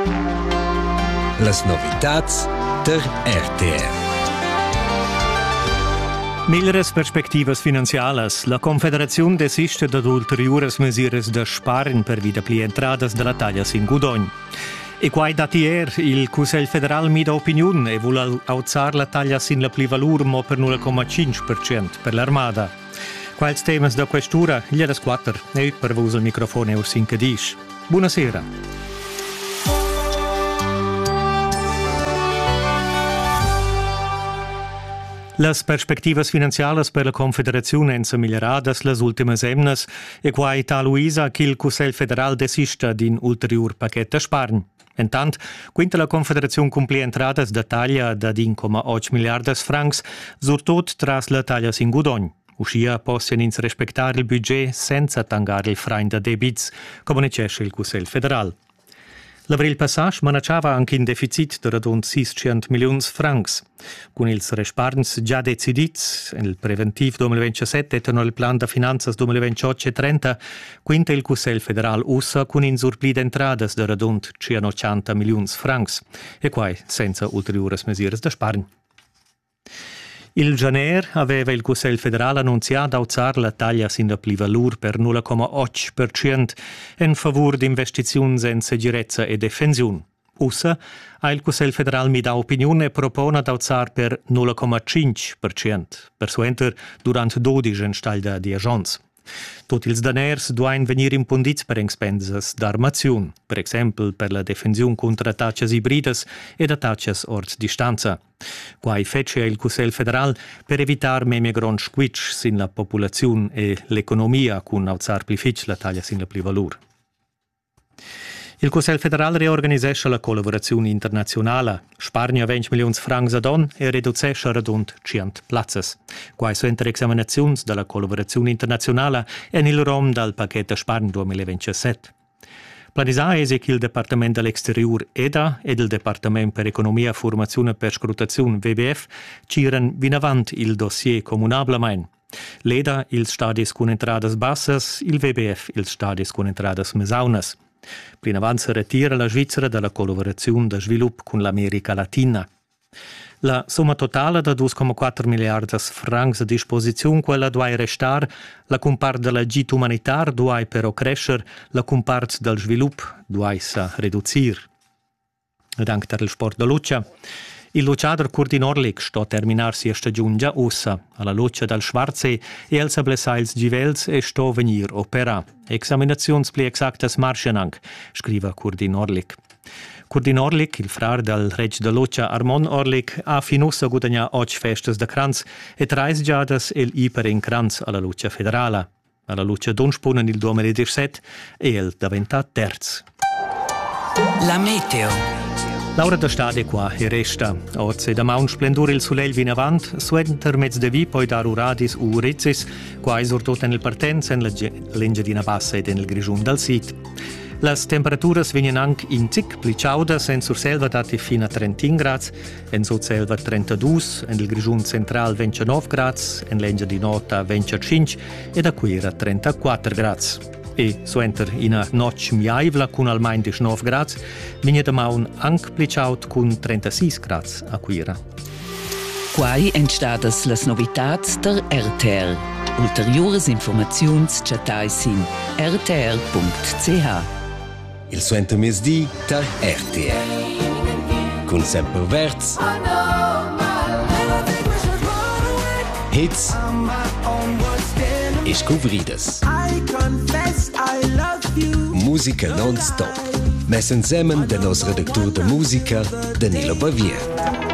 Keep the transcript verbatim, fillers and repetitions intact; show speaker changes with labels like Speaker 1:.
Speaker 1: Las novitats der R T R.
Speaker 2: Migliores perspectivas finanzialas. La Confederazione desiste da ulteriores mesures de sparen per vida pli entradas de la taglia sin Gudogn. E quai datier il Cusel Federal mida opinion e vuol alzar la taglia sin la pli valur mo per null komma cinc per cent per l'armada. Quals temas da questura, gli è das quattro e per vos il microfono ur cinque dish. Buonasera. Las perspectivas finanzialas per la Confederazione ensa miglioradas las ultimas emnas e quai ta Luisa che il Cusel Federal desista din ulterior paquet de sparn. Entant, quinta la Confederazione cumpli entradas da taglia da uno komma otto miliardas francs, surtot tras la taglia sin Gudogn. Uscia possono ins respectar il budget senza tangar il frein da debits, come necesce il Cusel Federal. L'avril passage manacciava anche in deficit de radund seiscento milions francs. Con ils resparns già decidits, il preventiv duemilaventisette e il plan de finanzas duemilaventotto e trenta, quinta il Cusel Federal ussa con in surpli d'entradas de radund centottanta milions francs, e quai senza ulteriores mesures de sparn. Il janer aveva il Cusel Federal annunziato alzar la taglia sin la plivalur per null komma otto per cent in favur d'investizioni en sicurezza e difensione. Ussa ha il Cusel Federal mi da opinione e propone alzar per null komma cinque per cent, per suenter durant dodici in stalda di agents. Tutti ils daners duain venir impondits per expenses d'armazione, per esempio per la difensione contra attacches ibrides ed attacches ort distanza. Quai fece il Cusel Federal per evitar meme grand squitch sin la popolazione e l'economia cun alzar pli fitch la taglia sin la pli valur. Il Cusel Federal reorganisesce la collaborazione internazionale, sparnia venti milions francs ad on e riducesce radund cent plazzas. Quai suenter examinazions della collaborazione internazionale en il rom dal paquet de sparn duemilaventisette. Planisa è che il Departamento dell'Exterior E D A ed il Departamento per Economia, Formazione per Scrutazione V B F ciren vinavant il dossier comunablemein. L'E D A il stadis con entradas bassas, il V B F il stadis con entradas mesaunas. Plin avanti si ritira la Svizzera dalla collaborazione di sviluppo con l'America Latina. La somma totale da due komma quattro miliardas francs a disposizione quella dovai restar, la compart della gita umanitar dovai però crescer, la compart del sviluppo dovai sa riducir. Ed anche per il sport da luccia. Il lucciador Kurdin Orlik sto a terminar sia stagione già ossa, alla luccia dal Schwarzsee e al Sablesais Givels e sto a venir opera. Examinazions pli exactas marchen anche, scrive Kurdin Orlik. Kurdin Orlik, il frar del reg de luccia Armon Orlik, ha finus a guadagnar oggi festas de Kranz e trais giadas el iper in Kranz alla luccia federale. Alla luccia d'unspunen il duemiladiciassette e el diventa terz.
Speaker 3: La meteo.
Speaker 2: L'ora da stade qua e resta. Oggi da un splendore il soleil vin avant, suenter mezz de vi poi dar uradis u rizzis, qua esortot nel partenza en l'engedina bassa ed en il grigiun dal sit. Las temperaturas vinen anche in tic pli ciaudas, en sur selva dati fino a trentin grads, en sud selva trentadue, en il grigiun central ventinove grads, en l'engedinota venticinque ed a quira trentaquattro grads. E suenter ina noc miaivla cun almain diciannove grads, vegna da maun anche plicaut cun trentasei grads a quira.
Speaker 3: Quai entstadas las novitats der R T R. Ulteriores informaziuns chatai sin r t r punct c h.
Speaker 1: Il suenter mesdi der R T R. Cun sempre verts. Hits. E scuvridas. Musica non-stop. Mes ensemen de nos redactor de musica, Danilo Bavier.